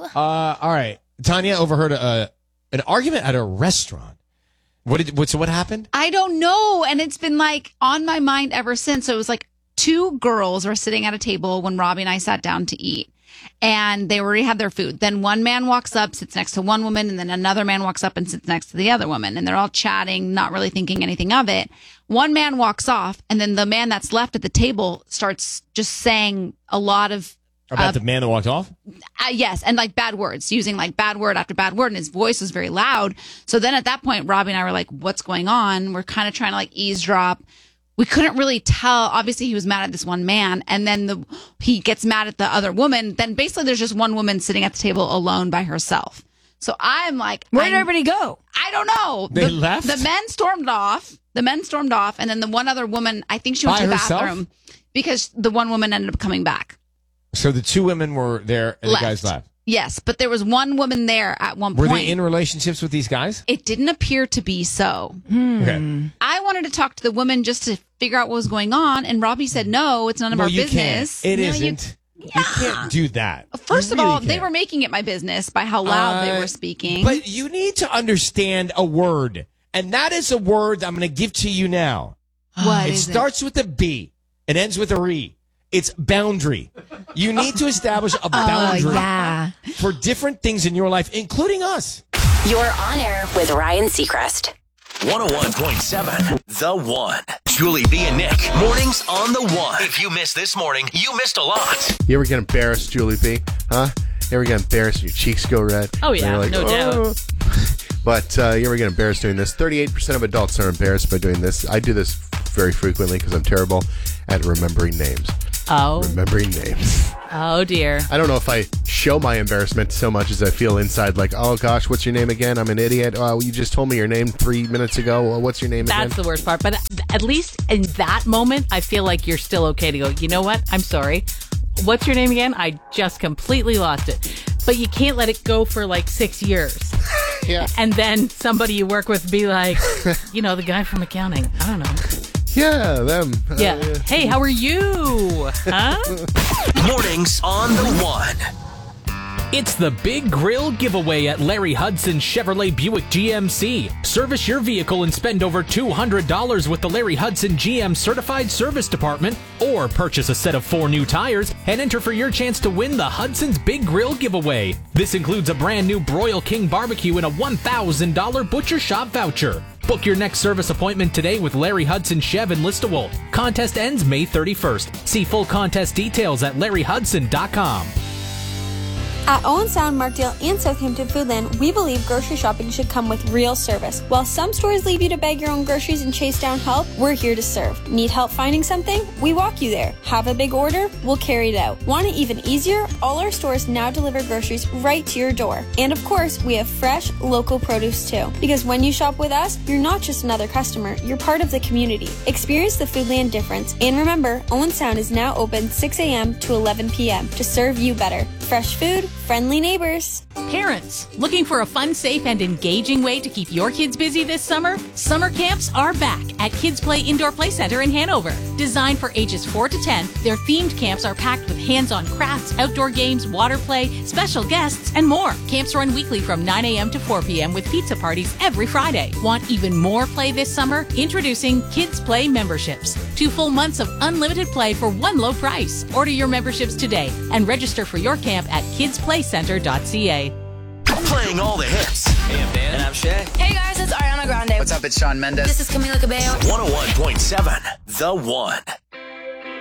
All right. Tanya overheard an argument at a restaurant. What happened? I don't know. And it's been like on my mind ever since. So it was like two girls were sitting at a table when Robbie and I sat down to eat. And they already had their food. Then one man walks up, sits next to one woman, and then another man walks up and sits next to the other woman. And they're all chatting, not really thinking anything of it. One man walks off, and then the man that's left at the table starts just saying a lot of... About the man that walked off? Yes, and like bad words, using like bad word after bad word, and his voice was very loud. So then at that point, Robbie and I were like, what's going on? We're kind of trying to like eavesdrop. We couldn't really tell. Obviously, he was mad at this one man, and then he gets mad at the other woman. Then basically, there's just one woman sitting at the table alone by herself. So I'm like, where did everybody go? I don't know. They left? The men stormed off. And then the one other woman, I think she went to the bathroom because the one woman ended up coming back. So the two women were there, and the guys left. Yes, but there was one woman there at one point. Were they in relationships with these guys? It didn't appear to be so. Okay. I wanted to talk to the woman just to figure out what was going on, and Robbie said, no, it's none of our business. It isn't. You can't do that. First of all, they were making it my business by how loud they were speaking. But you need to understand a word, and that is a word I'm going to give to you now. What it is starts with a B. It ends with a re. It's boundary. You need to establish a boundary for different things in your life, including us. You're on air with Ryan Seacrest. 101.7 The One. Julie B and Nick. Mornings on The One. If you missed this morning, you missed a lot. You ever get embarrassed, Julie B? Huh? You ever get embarrassed and your cheeks go red? Oh, yeah. No doubt. But you ever get embarrassed doing this? 38% of adults are embarrassed by doing this. I do this very frequently because I'm terrible at remembering names. Oh. Remembering names. Oh, dear. I don't know if I show my embarrassment so much as I feel inside like, oh, gosh, what's your name again? I'm an idiot. Oh, you just told me your name 3 minutes ago. Well, what's your name again? That's the worst part. But at least in that moment, I feel like you're still okay to go, you know what? I'm sorry. What's your name again? I just completely lost it. But you can't let it go for like 6 years. Yeah. And then somebody you work with be like, you know, the guy from accounting. I don't know. Yeah, them. Yeah. Hey, how are you? Huh? Mornings on The One. It's the Big Grill Giveaway at Larry Hudson Chevrolet Buick GMC. Service your vehicle and spend over $200 with the Larry Hudson GM Certified Service Department, or purchase a set of 4 new tires and enter for your chance to win the Hudson's Big Grill Giveaway. This includes a brand new Broil King barbecue and a $1,000 Butcher Shop voucher. Book your next service appointment today with Larry Hudson Chev in Listowel. Contest ends May 31st. See full contest details at larryhudson.com. At Owen Sound, Markdale, and Southampton Foodland, we believe grocery shopping should come with real service. While some stores leave you to bag your own groceries and chase down help, we're here to serve. Need help finding something? We walk you there. Have a big order? We'll carry it out. Want it even easier? All our stores now deliver groceries right to your door. And of course, we have fresh, local produce too. Because when you shop with us, you're not just another customer, you're part of the community. Experience the Foodland difference. And remember, Owen Sound is now open 6 a.m. to 11 p.m. to serve you better. Fresh food, friendly neighbors. Parents, looking for a fun, safe, and engaging way to keep your kids busy this summer? Summer camps are back at Kids Play Indoor Play Center in Hanover. Designed for ages 4 to 10, their themed camps are packed with hands-on crafts, outdoor games, water play, special guests, and more. Camps run weekly from 9 a.m. to 4 p.m. with pizza parties every Friday. Want even more play this summer? Introducing Kids Play memberships. 2 full months of unlimited play for one low price. Order your memberships today and register for your camp at kidsplaycenter.ca. Playing all the hits. Hey, I'm Dan. And I'm Shay. Hey guys, it's Ariana Grande. What's up, it's Shawn Mendes. This is Camila Cabello. 101.7 The One.